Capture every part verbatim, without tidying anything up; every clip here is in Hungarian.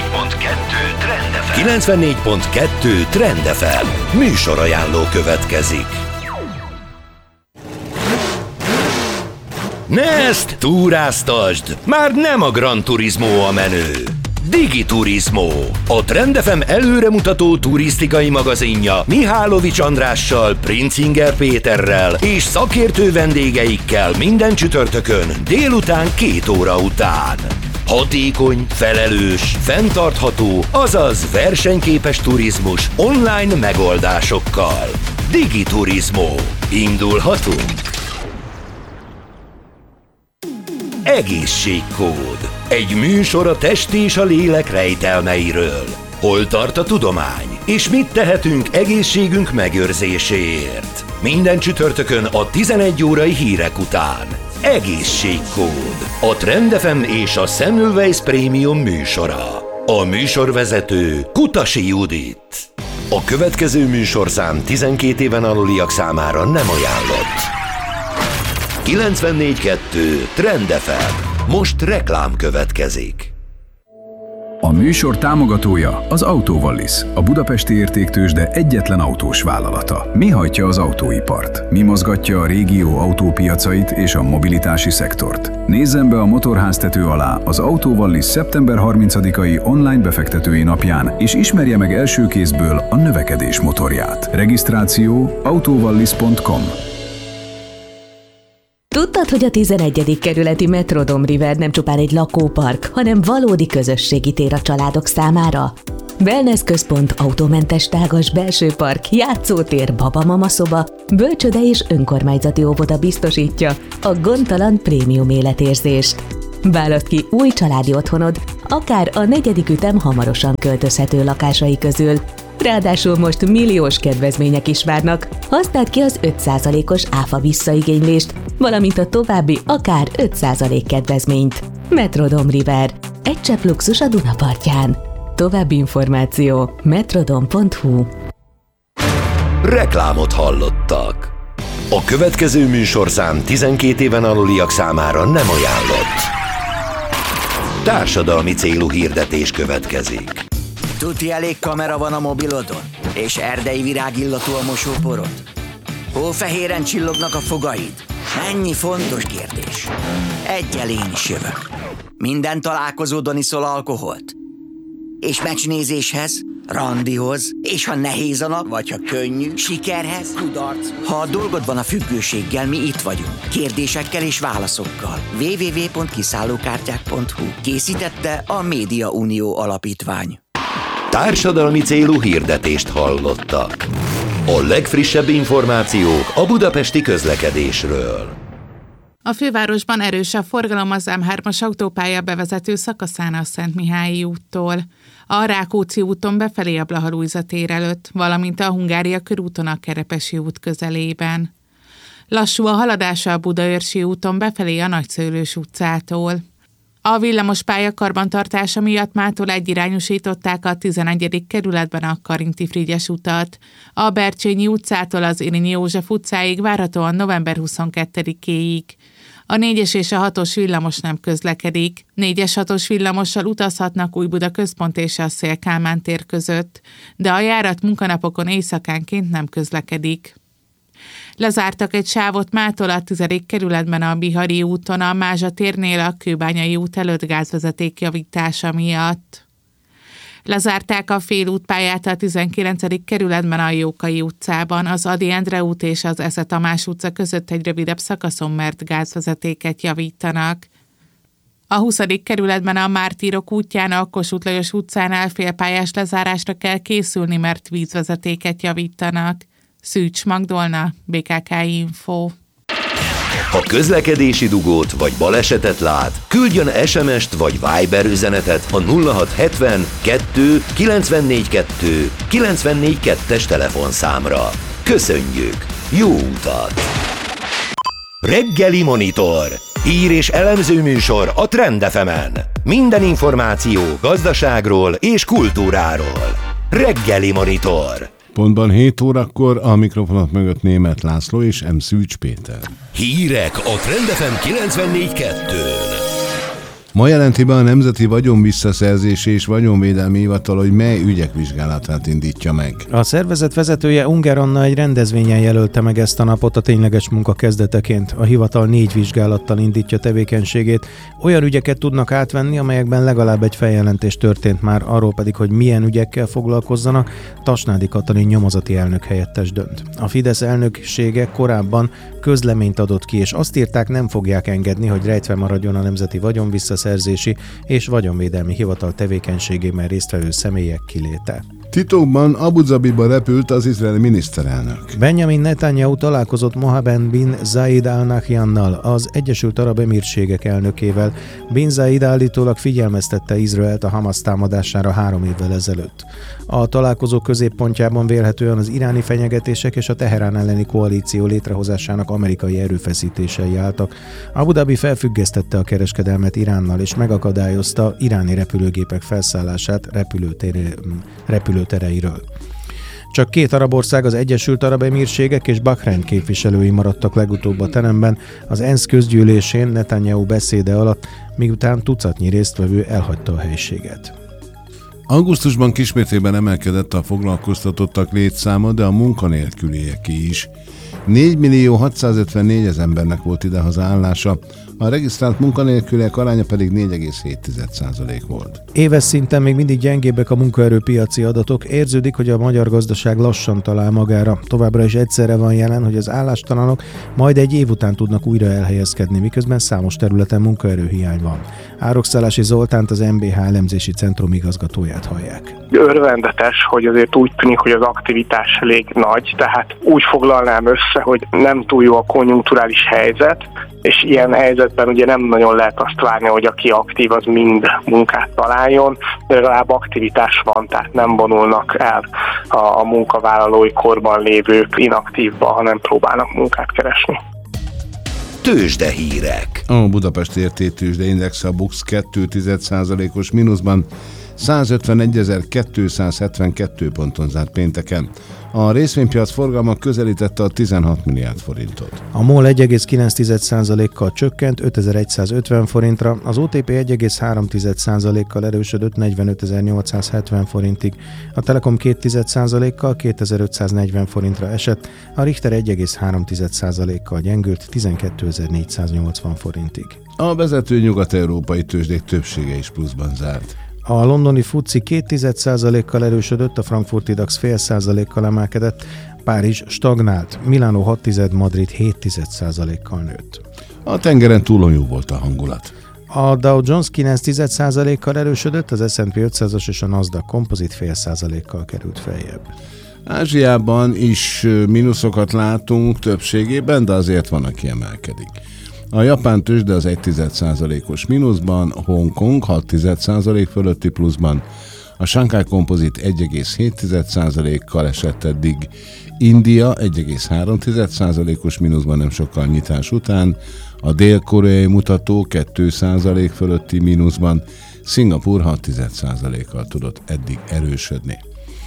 kilencvennégy pont kettő Trend ef em. kilencvennégy pont kettő Trend ef em. Műsorajánló következik. Ne ezt túráztasd! Már nem a Gran Turismo a menő. Digiturismo, a Trend ef em előremutató turisztikai magazinja Mihálovics Andrással, Princinger Péterrel és szakértő vendégeikkel minden csütörtökön délután két óra után. Hatékony, felelős, fenntartható, azaz versenyképes turizmus online megoldásokkal. Digiturismo. Indulhatunk? Egészségkód. Egy műsor a test és a lélek rejtelmeiről. Hol tart a tudomány, és mit tehetünk egészségünk megőrzéséért? Minden csütörtökön a tizenegy órai hírek után. Egészségkód. A Trend ef em és a Semmelweis Premium műsora. A műsorvezető Kutasi Judit. A következő műsorszám tizenkét éven aluliak számára nem ajánlott. kilencvennégy kettő Trend ef em. Most reklám következik. A műsor támogatója az Autovallis, a budapesti értéktőzsde egyetlen autós vállalata. Mi hajtja az autóipart? Mi mozgatja a régió autópiacait és a mobilitási szektort? Nézzen be a motorháztető alá az Autovallis szeptember harmincadikai online befektetői napján, és ismerje meg első kézből a növekedés motorját. Regisztráció autovallis pont com. Tudtad, hogy a tizenegyedik kerületi Metrodome River nem csupán egy lakópark, hanem valódi közösségi tér a családok számára? Wellness központ, autómentes tágas belső park, játszótér, babamama szoba, bölcsöde és önkormányzati óvoda biztosítja a gondtalan prémium életérzést. Válaszd ki új családi otthonod, akár a negyedik ütem hamarosan költözhető lakásai közül. Ráadásul most milliós kedvezmények is várnak. Használd ki az öt százalékos áfa visszaigénylést, valamint a további akár öt százalék kedvezményt. Metrodome River. Egy csepp luxus a Duna partján. További információ metrodome pont hu. Reklámot hallottak. A következő műsorszám tizenkét éven aluliak számára nem ajánlott. Társadalmi célú hirdetés következik. Tuti elég kamera van a mobilodon? És erdei virágillatú a mosóporod? Hófehéren csillognak a fogaid? Ennyi fontos kérdés. Egyel én is jövök. Minden találkozódon iszol alkoholt? És meccsnézéshez, randihoz, és ha nehéz a nap, vagy ha könnyű, sikerhez, kudarc. Ha a dolgod van a függőséggel, mi itt vagyunk. Kérdésekkel és válaszokkal. double-u double-u double-u pont kiszállókártyák pont hu. Készítette a Média Unió Alapítvány. Társadalmi célú hirdetést hallottak. A legfrissebb információk a budapesti közlekedésről. A fővárosban erős a forgalom az M hármas autópálya bevezető szakaszán a Szentmihályi úttól, a Rákóczi úton befelé a Blaha-Lujza tér előtt, valamint a Hungária körúton a Kerepesi út közelében. Lassú a haladása a Budaörsi úton befelé a Nagyszőlős utcától. A villamospálya karbantartása miatt mától egyirányosították a tizenegyedik kerületben a Karinti Frigyes utat. A Bercsényi utcától az Irinyi József utcáig várhatóan november huszonkettedikéig. A négyes és a hatos villamos nem közlekedik. négyes hatos villamossal utazhatnak Újbuda központ és a Széll-Kálmán tér között, de a járat munkanapokon éjszakánként nem közlekedik. Lezártak egy sávot mától a tizedik kerületben a Bihari úton, a Mázsa térnél a Kőbányai út előtt gázvezeték javítása miatt. Lezárták a félútpályát a tizenkilencedik kerületben a Jókai utcában, az Ady Endre út és az Esze Tamás utca között egy rövidebb szakaszon, mert gázvezetéket javítanak. A huszadik kerületben a Mártírok útján a Kossuth Lajos utcánál félpályás lezárásra kell készülni, mert vízvezetéket javítanak. Szűcs Magdolna, bé ká ká Info. Ha közlekedési dugót vagy balesetet lát, küldjön es em est vagy Viber üzenetet a nulla hat hetven kettő kilencvennégy kettő kilencvennégy kettes telefonszámra. Köszönjük! Jó utat! Reggeli Monitor. Hír és elemző műsor a Trend ef emen. Minden információ gazdaságról és kultúráról. Reggeli Monitor. Pontban hét órakor a mikrofonok mögött Németh László és M. Szűcs Péter. Hírek a Trend ef em kilencvennégy kettőn. Ma jelenti be a Nemzeti Vagyonvisszaszerzési és Vagyonvédelmi Hivatal, hogy mely ügyek vizsgálatát indítja meg. A szervezet vezetője Ungár Anna egy rendezvényen jelölte meg ezt a napot a tényleges munka kezdeteként. A hivatal négy vizsgálattal indítja tevékenységét. Olyan ügyeket tudnak átvenni, amelyekben legalább egy feljelentés történt már, arról pedig, hogy milyen ügyekkel foglalkozzanak, Tasnádi Katalin nyomozati elnök helyettes dönt. A Fidesz elnöksége korábban közleményt adott ki, és azt írták, nem fogják engedni, hogy rejtve maradjon a Nemzeti Vagyonvisszaszerzési és Vagyonvédelmi Hivatal tevékenységében résztvevő személyek kiléte. Titokban Abu Dhabiba repült az izraeli miniszterelnök. Benjamin Netanyahu találkozott Mohammed bin Zayed Al Nahyannal, az Egyesült Arab Emírségek elnökével. Bin Zayed állítólag figyelmeztette Izraelt a Hamas támadására három évvel ezelőtt. A találkozó középpontjában vélhetően az iráni fenyegetések és a Teherán elleni koalíció létrehozásának amerikai erőfeszítései álltak. Abu Dhabi felfüggesztette a kereskedelmet Iránnal és megakadályozta iráni repülőgépek felszállását repülőtere, repülőtereiről. Csak két arab ország, az Egyesült Arab Emírségek és Bahrein képviselői maradtak legutóbb a teremben az ENSZ közgyűlésén Netanyahu beszéde alatt, miután tucatnyi résztvevő elhagyta a helységet. Augusztusban kismértékben emelkedett a foglalkoztatottak létszáma, de a munkanélkülieké is. négymillió hatszázötvennégy embernek volt idehaza állása, a regisztrált munkanélküliek aránya pedig négy egész hét százalék volt. Éves szinten még mindig gyengébbek a munkaerőpiaci adatok, érződik, hogy a magyar gazdaság lassan talál magára. Továbbra is egyszerre van jelen, hogy az állástalanok majd egy év után tudnak újra elhelyezkedni, miközben számos területen munkaerőhiány van. Árokszállási Zoltánt, az em bé há elemzési centrum igazgatóját hallják. Örvendetes, hogy azért úgy tűnik, hogy az aktivitás elég nagy, tehát úgy foglalnám össze, hogy nem túl jó a konjunkturális helyzet, és ilyen helyzetben ugye nem nagyon lehet azt várni, hogy aki aktív, az mind munkát találjon, de legalább aktivitás van, tehát nem vonulnak el a munkavállalói korban lévők inaktívba, hanem próbálnak munkát keresni. Tőzsdehírek. A Budapesti értéktőzsdeindex a BUX két egész egy százalékos mínuszban százötvenegyezer-kétszázhetvenkettő ponton zárt pénteken. A részvénypiac forgalma közelítette a tizenhat milliárd forintot. A MOL egy egész kilenc százalékkal csökkent ötezer-egyszázötven forintra, az o té pé egy egész három százalékkal erősödött negyvenötezer-nyolcszázhetven forintig, a Telekom két százalékkal kétezer-ötszáznegyven forintra esett, a Richter egy egész három százalékkal gyengült tizenkétezer-négyszáznyolcvan forintig. A vezető nyugat-európai tőzsdék többsége is pluszban zárt. A londoni fuci két százalékkal erősödött, a frankfurti DAX fél százalékkal emelkedett, Párizs stagnált, Milánó hat, Madrid hét százalékkal nőtt. A tengeren túlon jó volt a hangulat. A Dow Jones kilenc százalékkal erősödött, az es and pé ötszázas és a Nasdaq Composite fél százalékkal került feljebb. Ázsiában is mínuszokat látunk többségében, de azért van, aki emelkedik. A japán tőzsde az egy százalékos mínuszban, Hongkong hat százalék fölötti pluszban, a Shanghai Composite egy egész hét százalékkal esett eddig, India egy egész három százalékos mínuszban nem sokkal nyitás után, a dél-koreai mutató két százalék fölötti mínuszban, Szingapúr hat százalékkal tudott eddig erősödni.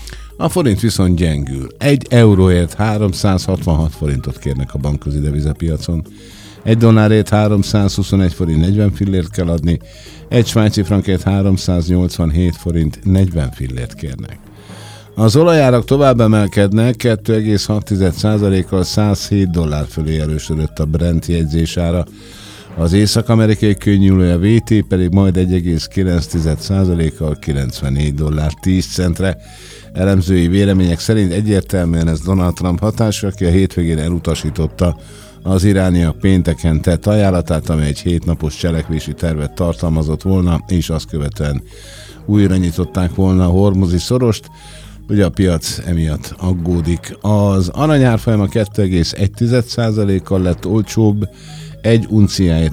A forint viszont gyengül. Egy euróért háromszázhatvanhat forintot kérnek a bankközi devizapiacon, egy dollárért háromszázhuszonegy forint negyven fillért kell adni, egy svájci frankért háromszáznyolcvanhét forint negyven fillért kérnek. Az olajárak tovább emelkednek, két egész hat százalékkal százhét dollár fölé erősödött a Brent jegyzésára, az észak-amerikai könnyűlője vé té pedig majd egy egész kilenc százalékkal kilencvennégy dollár tíz centre. Elemzői vélemények szerint egyértelműen ez Donald Trump hatása, aki a hétvégén elutasította az irániak pénteken tett ajánlatát, amely egy hétnapos cselekvési tervet tartalmazott volna, és azt követően újra nyitották volna a hormuzi szorost, ugye a piac emiatt aggódik. Az arany árfolyama két egész egy százalékkal lett olcsóbb, egy unciáért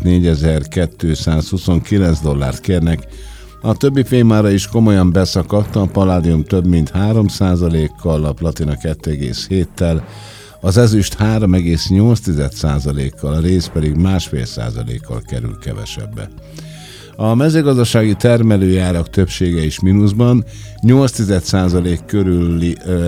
négyezer-kétszázhuszonkilenc dollárt kérnek, a többi fémára is komolyan beszakadt, a paládium több mint három százalékkal, a platina két egész héttel, az ezüst három egész nyolc százalékkal, a rész pedig másfél százalékkal kerül kevesebbe. A mezőgazdasági termelőjárak többsége is mínuszban, nyolc százalék körül,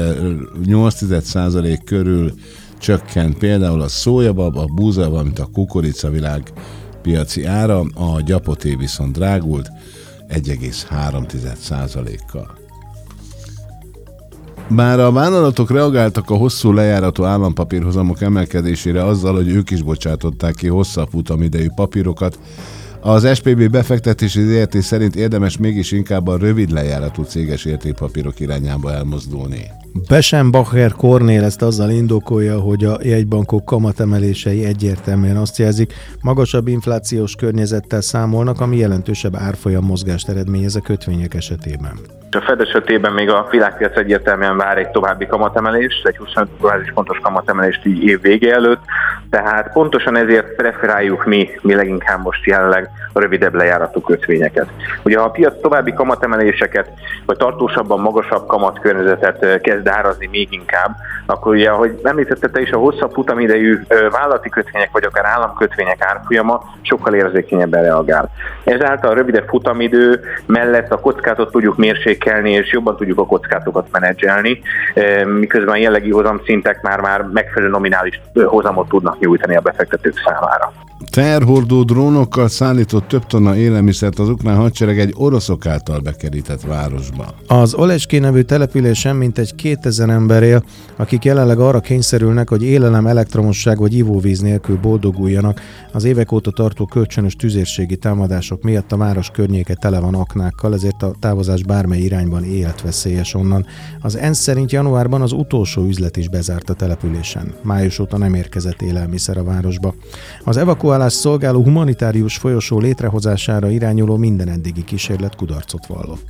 nyolc százalék körül csökkent például a szójabab, a búza, valamint a kukoricavilág piaci ára, a gyapoté viszont drágult egy egész három százalékkal. Bár a vállalatok reagáltak a hosszú lejáratú állampapírhozamok emelkedésére azzal, hogy ők is bocsátották ki hosszabb futamidejű papírokat, az es pé bé befektetési zé er té szerint érdemes mégis inkább a rövid lejáratú céges értékpapírok irányába elmozdulni. Beschenbacher Kornél ezt azzal indokolja, hogy a jegybankok kamatemelései egyértelműen azt jelzik, magasabb inflációs környezettel számolnak, ami jelentősebb árfolyam mozgást eredményez a kötvények esetében. A Fed esetében még a világpiac egyértelműen vár egy további kamatemelést, egy huszonöt bázispontos kamatemelést így év vége előtt, tehát pontosan ezért preferáljuk mi, mi leginkább most jelenleg a rövidebb lejáratú kötvényeket. Ugye ha a piac további kamatemeléseket, vagy tartósabban magasabb kamatkörnyezetet kezd árazni még inkább, akkor ugye, ahogy említette te is, a hosszabb futamidejű vállalati kötvények, vagy akár államkötvények árfolyama sokkal érzékenyebben reagál. Ezáltal a rövidebb futamidő mellett a kockázatot tudjuk mérsékelni, és jobban tudjuk a kockátokat menedzselni, miközben a jellegi hozamszintek már-már megfelelő nominális hozamot tudnak nyújtani a befektetők számára. Teherhordó drónokkal szállított több tonna élelmiszert az ukrán hadsereg egy oroszok által bekerített városba. Az Oleski nevű településen mintegy kétezer ember él, akik jelenleg arra kényszerülnek, hogy élelem, elektromosság vagy ivóvíz nélkül boldoguljanak. Az évek óta tartó kölcsönös tüzérségi támadások miatt a város környéke tele van aknákkal, ezért a távozás bármely irányban életveszélyes onnan. Az ENSZ szerint januárban az utolsó üzlet is bezárt a településen. Május óta nem érkezett élelmiszer a városba. Az evakuálás szolgáló humanitárius folyosó létrehozására irányuló minden eddigi kísérlet kudarcot vallott.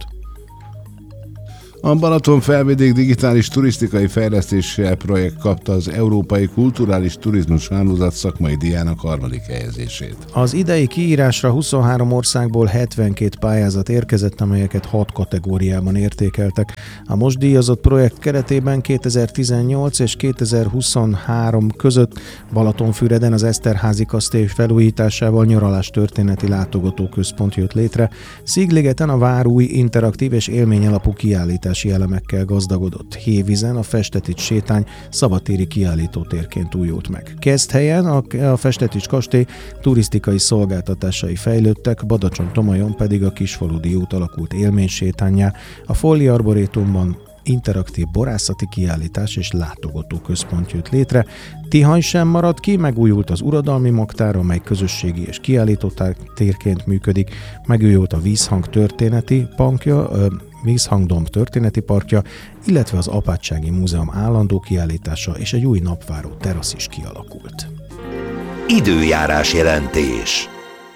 A Balaton felvidék digitális turisztikai fejlesztési projekt kapta az Európai Kulturális Turizmus Hálózat szakmai díjának harmadik helyezését. Az idei kiírásra huszonhárom országból hetvenkét pályázat érkezett, amelyeket hat kategóriában értékeltek. A most díjazott projekt keretében kétezer-tizennyolc és kétezer-huszonhárom között Balatonfüreden az Eszterházy kastély felújításával nyaralás történeti látogatóközpont jött létre. Szigligeten a vár új interaktív és élményalapú kiállítás elemekkel gazdagodott. Hévízen a Festetics sétány szabadtéri kiállítótérként újult meg. Keszthelyen a, a Festetics kastély turisztikai szolgáltatásai fejlődtek, Badacsony-Tomajon pedig a Kisfaludy út alakult élménysétánnyá, a Folli Arborétumban interaktív borászati kiállítás és látogatóközpont jött létre. Tihany sem maradt ki, megújult az Uradalmi Magtár, amely közösségi és kiállítótérként működik, megújult a Vízhang történeti parkja, Vízhangdomb történeti parkja, illetve az Apátsági Múzeum állandó kiállítása és egy új napváró terasz is kialakult. Időjárás jelentés.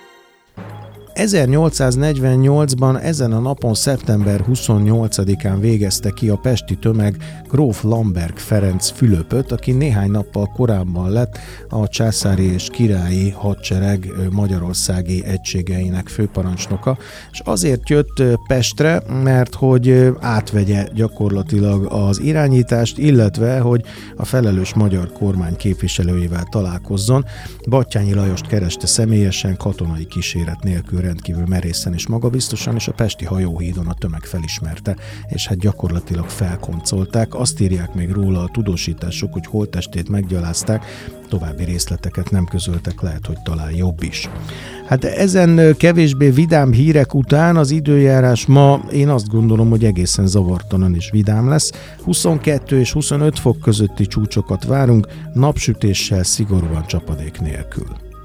ezernyolcszáznegyvennyolcban ezen a napon szeptember huszonnyolcadikán végezte ki a pesti tömeg gróf Lamberg Ferenc Fülöpöt, aki néhány nappal korábban lett a császári és királyi hadsereg magyarországi egységeinek főparancsnoka, és azért jött Pestre, mert hogy átvegye gyakorlatilag az irányítást, illetve hogy a felelős magyar kormány képviselőivel találkozzon. Battyányi Lajost kereste személyesen, katonai kíséret nélkül, rendkívül merészen és magabiztosan, és a pesti hajóhídon a tömeg felismerte, és hát gyakorlatilag felkoncolták. Azt írják még róla a tudósítások, hogy holttestét meggyalázták, további részleteket nem közöltek, lehet, hogy talán jobb is. Hát ezen kevésbé vidám hírek után az időjárás ma, én azt gondolom, hogy egészen zavartalan és vidám lesz. huszonkettő és huszonöt fok közötti csúcsokat várunk, napsütéssel, szigorúan csapadék nélkül.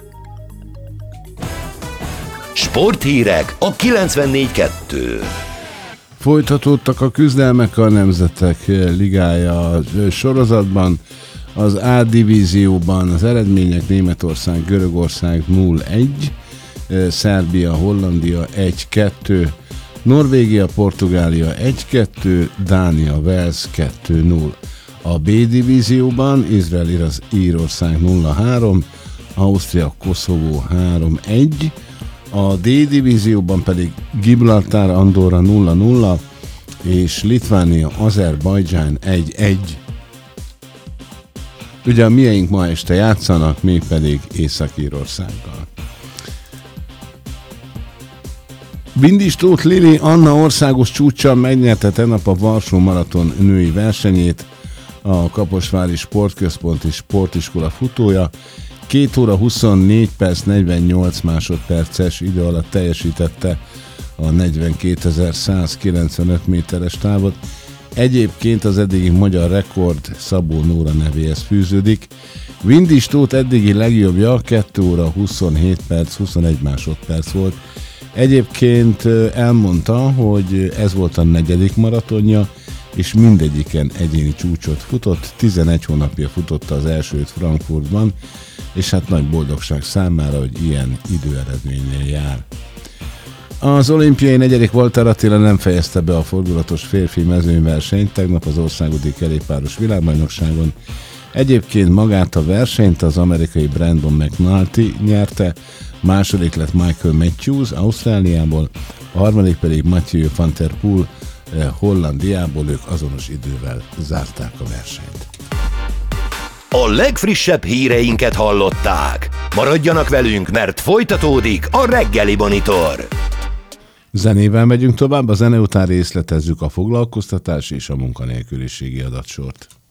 Sporthírek a kilencvennégy kettő. Folytatódtak a küzdelmek a Nemzetek Ligája sorozatban. Az A divízióban az eredmények: Németország, Görögország nulla egy, Szerbia, Hollandia egy kettő, Norvégia, Portugália egy kettő, Dánia, Wales kettő null. A B divízióban Izrael, Írország nulla három, Ausztria, Koszovó három egy, a D divízióban pedig Gibraltár, Andorra nulla nulla, és Litvánia, Azerbajdzsán egy egy. Ugye a mieink ma este játszanak, mi pedig Észak-Írországgal. Bindis Tóth Lili Anna országos csúccsal megnyerte tegnap a Varsó Maraton női versenyét, a Kaposvári Sportközpont és Sportiskola futója. két óra huszonnégy perc negyvennyolc másodperces idő alatt teljesítette a negyvenkétezer-százkilencvenöt méteres távot. Egyébként az eddigi magyar rekord Szabó Nóra nevéhez fűződik. Vindi Stóth eddigi legjobbja két óra huszonhét perc huszonegy másodperc volt. Egyébként elmondta, hogy ez volt a negyedik maratonja, és mindegyiken egyéni csúcsot futott, tizenegy hónapja futotta az elsőt Frankfurtban, és hát nagy boldogság számára, hogy ilyen időeredménnyel jár. Az olimpiai negyedik Walter Attila nem fejezte be a fordulatos férfi mezőnyversenyt tegnap az országúti kerékpáros világbajnokságon. Egyébként magát a versenyt az amerikai Brandon McNulty nyerte, második lett Michael Matthews Ausztráliából, a harmadik pedig Mathieu van der Poel Hollandiából, ők azonos idővel zárták a versenyt. A legfrissebb híreinket hallották. Maradjanak velünk, mert folytatódik a reggeli monitor. Zenével megyünk tovább, a zene után részletezzük a foglalkoztatás és a munkanélküliségi adatsort.